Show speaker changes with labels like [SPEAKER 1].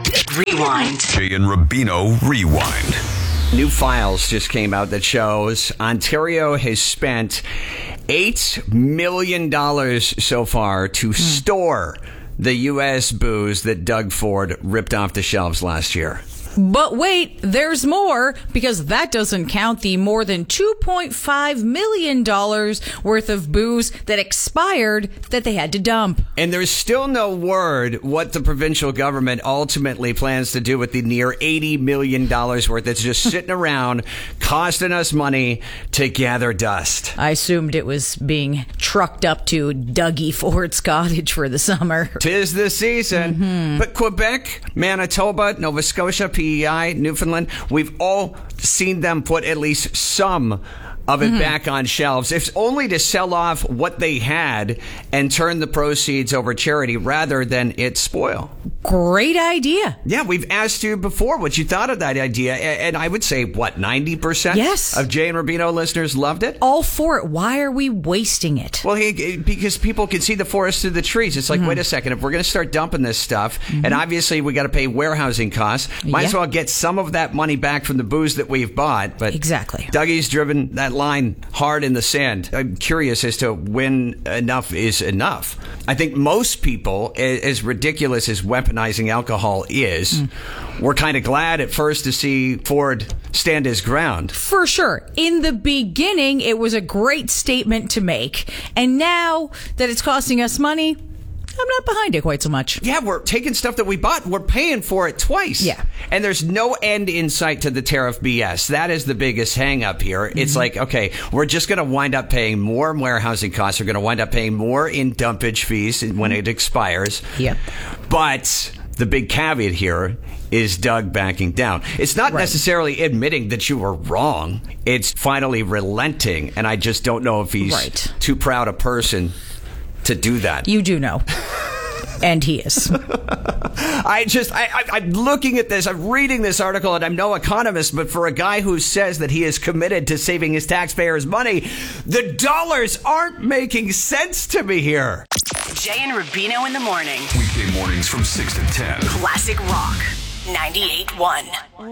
[SPEAKER 1] Rewind.
[SPEAKER 2] Jay and Rubino Rewind.
[SPEAKER 3] New files just came out that shows Ontario has spent $8 million so far to store the U.S. booze that Doug Ford ripped off the shelves last year.
[SPEAKER 4] But wait, there's more, because that doesn't count the more than $2.5 million worth of booze that expired that they had to dump.
[SPEAKER 3] And there's still no word what the provincial government ultimately plans to do with the near $80 million worth that's just sitting around costing us money to gather dust.
[SPEAKER 4] I assumed it was being trucked up to Dougie Ford's cottage for the summer.
[SPEAKER 3] 'Tis the season. But Quebec, Manitoba, Nova Scotia, PEI, Newfoundland, we've all seen them put at least some of it back on shelves, if only to sell off what they had and turn the proceeds over charity rather than it spoil.
[SPEAKER 4] Great idea.
[SPEAKER 3] Yeah, we've asked you before what you thought of that idea, and I would say, 90%
[SPEAKER 4] Yes.
[SPEAKER 3] of Jay and Rubino listeners loved it?
[SPEAKER 4] All for it. Why are we wasting it?
[SPEAKER 3] Well, because people can see the forest through the trees. It's like, wait a second, if we're going to start dumping this stuff, and obviously we got to pay warehousing costs, might as well get some of that money back from the booze that we've bought. But
[SPEAKER 4] exactly.
[SPEAKER 3] Dougie's driven that line hard in the sand. I'm curious as to when enough is enough. I think most people, as ridiculous as weaponizing alcohol is, were kind of glad at first to see Ford stand his ground.
[SPEAKER 4] For sure. In the beginning, it was a great statement to make. And now that it's costing us money, I'm not behind it quite so much.
[SPEAKER 3] Yeah, we're taking stuff that we bought. We're paying for it twice.
[SPEAKER 4] Yeah.
[SPEAKER 3] And there's no end in sight to the tariff BS. That is the biggest hang up here. It's like, okay, we're just going to wind up paying more in warehousing costs. We're going to wind up paying more in dumpage fees when it expires.
[SPEAKER 4] Yeah.
[SPEAKER 3] But the big caveat here is Doug backing down. It's not necessarily admitting that you were wrong. It's finally relenting. And I just don't know if he's too proud a person to do that.
[SPEAKER 4] You do know. And he is.
[SPEAKER 3] I'm looking at this, I'm reading this article, and I'm no economist, but for a guy who says that he is committed to saving his taxpayers' money, the dollars aren't making sense to me here.
[SPEAKER 1] Jay and Rubino in the morning.
[SPEAKER 2] Weekday mornings from 6 to 10.
[SPEAKER 1] Classic Rock 98.1.